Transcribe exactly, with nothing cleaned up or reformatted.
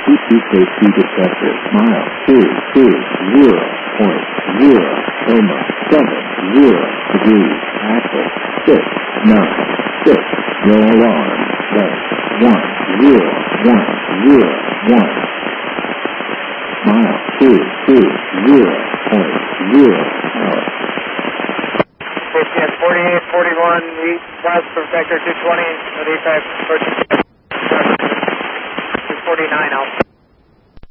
T P safety detector. Mile two two zero point zero comma seven zero degrees. Axle six nine six. No alarm. Length one zero one zero one. Mile two two zero point zero hour. Safety at forty-eight forty-one east west from sector two twenty, eighty-five two forty-nine out.